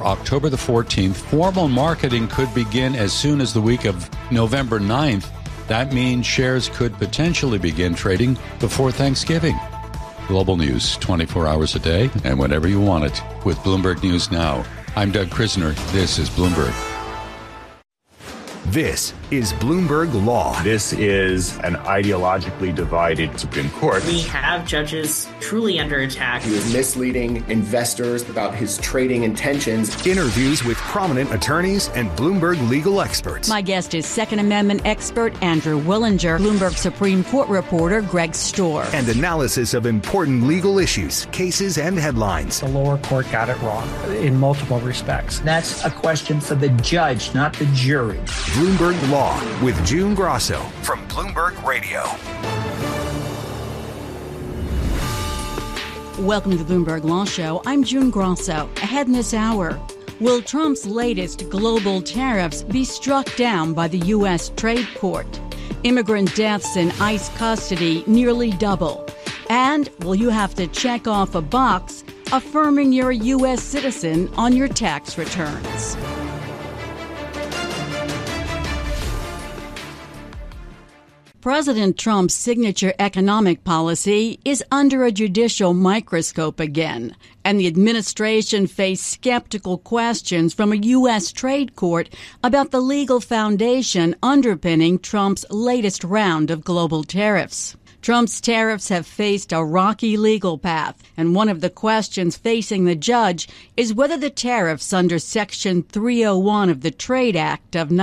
October the 14th. Formal marketing could begin as soon as the week of November 9th. That means shares could potentially begin trading before Thanksgiving. Global news 24 hours a day and whenever you want it with Bloomberg News Now. I'm Doug Krisner. This is Bloomberg. This is Bloomberg Law. This is an ideologically divided Supreme Court. We have judges truly under attack. He was misleading investors about his trading intentions. Interviews with prominent attorneys and Bloomberg legal experts. My guest is Second Amendment expert Andrew Willinger, Bloomberg Supreme Court reporter Greg Stohr. And analysis of important legal issues, cases, and headlines. The lower court got it wrong in multiple respects. That's a question for the judge, not the jury. Bloomberg Law with June Grosso from Bloomberg Radio. Welcome to the Bloomberg Law Show. I'm June Grosso. Ahead in this hour, will Trump's latest global tariffs be struck down by the U.S. Trade Court? Immigrant deaths in ICE custody nearly double. And will you have to check off a box affirming you're a U.S. citizen on your tax returns? President Trump's signature economic policy is under a judicial microscope again, and the administration faced skeptical questions from a U.S. trade court about the legal foundation underpinning Trump's latest round of global tariffs. Trump's tariffs have faced a rocky legal path, and one of the questions facing the judge is whether the tariffs under Section 301 of the Trade Act of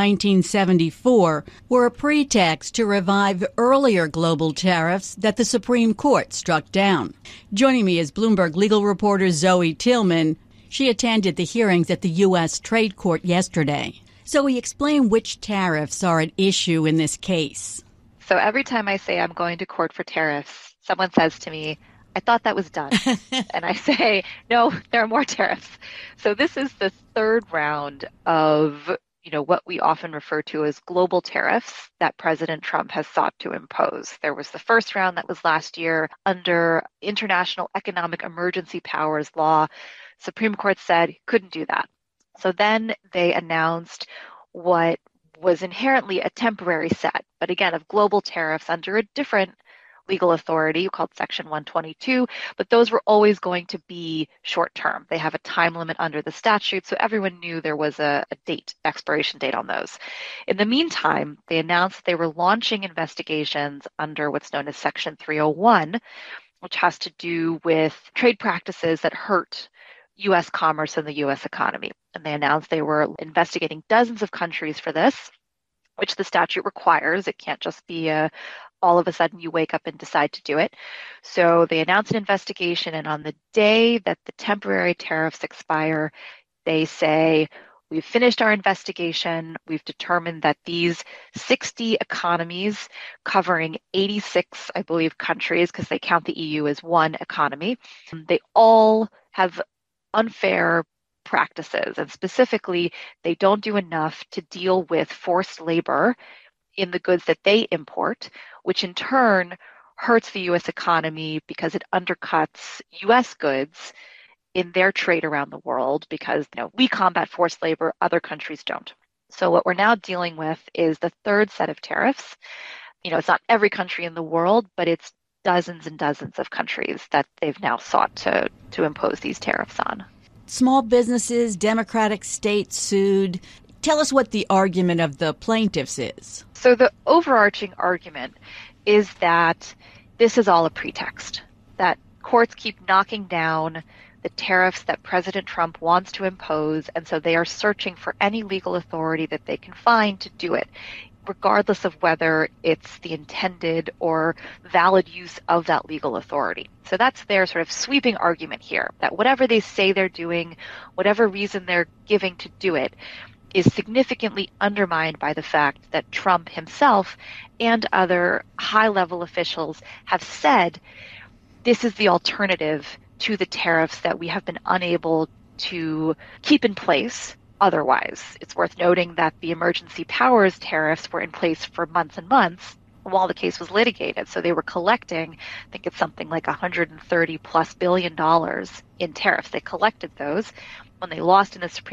1974 were a pretext to revive earlier global tariffs that the Supreme Court struck down. Joining me is Bloomberg legal reporter Zoe Tillman. She attended the hearings at the U.S. Trade Court yesterday. Zoe, explain which tariffs are at issue in this case. So every time I say I'm going to court for tariffs, someone says to me, I thought that was done. And I say, no, there are more tariffs. So this is the third round of, what we often refer to as global tariffs that President Trump has sought to impose. There was the first round that was last year under International Economic Emergency Powers Law. Supreme Court said couldn't do that. So then they announced what was inherently a temporary set, but again, of global tariffs under a different legal authority called Section 122, but those were always going to be short-term. They have a time limit under the statute, so everyone knew there was a expiration date on those. In the meantime, they announced they were launching investigations under what's known as Section 301, which has to do with trade practices that hurt U.S. commerce and the U.S. economy. And they announced they were investigating dozens of countries for this, which the statute requires. It can't just be all of a sudden you wake up and decide to do it. So they announced an investigation, and on the day that the temporary tariffs expire, they say, we've finished our investigation. We've determined that these 60 economies covering 86, I believe, countries, because they count the EU as one economy, they all have unfair practices, and specifically, they don't do enough to deal with forced labor in the goods that they import, which in turn hurts the U.S. economy because it undercuts U.S. goods in their trade around the world because we combat forced labor, other countries don't. So what we're now dealing with is the third set of tariffs. It's not every country in the world, but it's dozens and dozens of countries that they've now sought to impose these tariffs on. Small businesses, Democratic states sued. Tell us what the argument of the plaintiffs is. So the overarching argument is that this is all a pretext, that courts keep knocking down the tariffs that President Trump wants to impose, and so they are searching for any legal authority that they can find to do it, regardless of whether it's the intended or valid use of that legal authority. So that's their sort of sweeping argument here, that whatever they say they're doing, whatever reason they're giving to do it, is significantly undermined by the fact that Trump himself and other high-level officials have said this is the alternative to the tariffs that we have been unable to keep in place otherwise. It's worth noting that the emergency powers tariffs were in place for months and months while the case was litigated. So they were collecting, I think it's something like $130+ billion in tariffs. They collected those. When they lost in the Supreme